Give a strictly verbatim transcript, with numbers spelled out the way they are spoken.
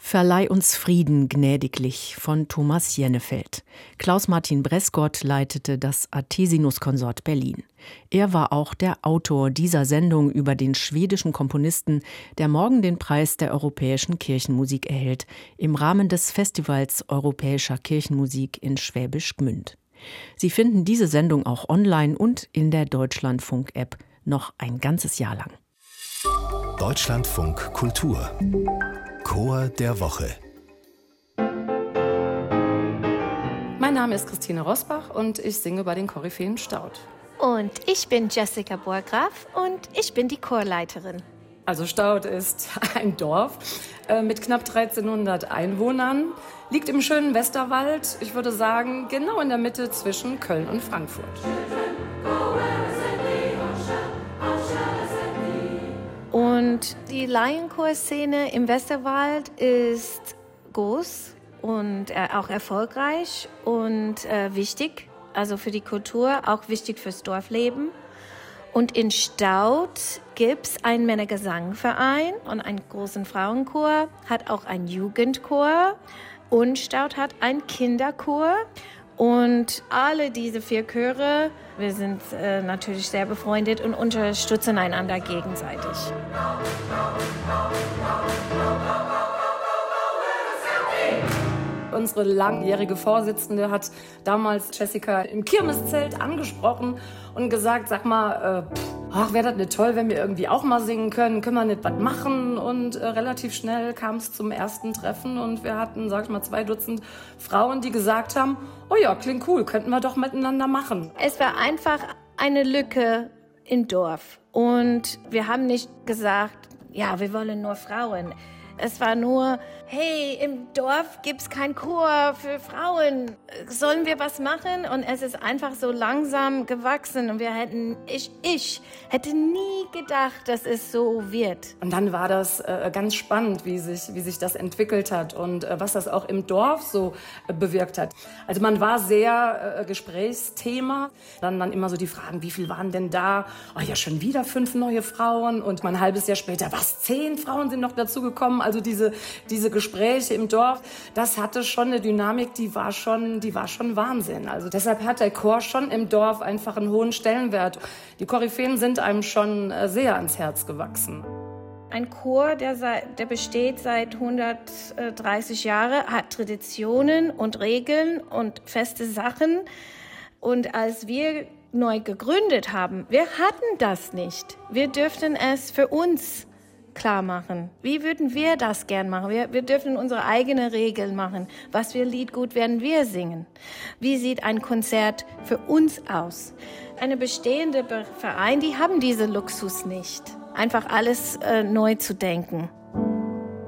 Verleih uns Frieden gnädiglich von Thomas Jennefeld. Klaus-Martin Bresgott leitete das Athesinus-Konsort Berlin. Er war auch der Autor dieser Sendung über den schwedischen Komponisten, der morgen den Preis der europäischen Kirchenmusik erhält, im Rahmen des Festivals Europäischer Kirchenmusik in Schwäbisch Gmünd. Sie finden diese Sendung auch online und in der Deutschlandfunk-App noch ein ganzes Jahr lang. Deutschlandfunk Kultur Chor der Woche. Mein Name ist Christine Rosbach und ich singe bei den Koryphäen Staudt. Und ich bin Jessica Burgraf und ich bin die Chorleiterin. Also Staudt ist ein Dorf äh, mit knapp dreizehnhundert Einwohnern, liegt im schönen Westerwald, ich würde sagen genau in der Mitte zwischen Köln und Frankfurt. Und die Laienchorszene im Westerwald ist groß und äh, auch erfolgreich und äh, wichtig, also für die Kultur, auch wichtig fürs Dorfleben. Und in Staudt gibt es einen Männergesangverein und einen großen Frauenchor, hat auch einen Jugendchor und Staudt hat einen Kinderchor. Und alle diese vier Chöre, wir sind äh, natürlich sehr befreundet und unterstützen einander gegenseitig. Unsere langjährige Vorsitzende hat damals Jessica im Kirmeszelt angesprochen und gesagt, sag mal, äh, ach, wäre das nicht toll, wenn wir irgendwie auch mal singen können, können wir nicht was machen? Und äh, relativ schnell kam es zum ersten Treffen und wir hatten, sag ich mal, zwei Dutzend Frauen, die gesagt haben, oh ja, klingt cool, könnten wir doch miteinander machen. Es war einfach eine Lücke im Dorf und wir haben nicht gesagt, ja, wir wollen nur Frauen. Es war nur, hey, im Dorf gibt's keinen Chor für Frauen. Sollen wir was machen? Und es ist einfach so langsam gewachsen. Und wir hätten, ich, ich hätte nie gedacht, dass es so wird. Und dann war das äh, ganz spannend, wie sich, wie sich das entwickelt hat und äh, was das auch im Dorf so äh, bewirkt hat. Also man war sehr äh, Gesprächsthema. Dann, dann immer so die Fragen, wie viel waren denn da? Oh ja, schon wieder fünf neue Frauen. Und ein halbes Jahr später, was, zehn Frauen sind noch dazugekommen? Also diese, diese Gespräche im Dorf, das hatte schon eine Dynamik, die war schon, die war schon Wahnsinn. Also deshalb hat der Chor schon im Dorf einfach einen hohen Stellenwert. Die Koryphäen sind einem schon sehr ans Herz gewachsen. Ein Chor, der, seit, der besteht seit hundertdreißig Jahren, hat Traditionen und Regeln und feste Sachen. Und als wir neu gegründet haben, wir hatten das nicht. Wir dürften es für uns klar machen. Wie würden wir das gern machen? Wir, wir dürfen unsere eigenen Regeln machen. Was für Lied gut werden wir singen? Wie sieht ein Konzert für uns aus? Eine bestehende Verein, die haben diesen Luxus nicht. Einfach alles äh, neu zu denken.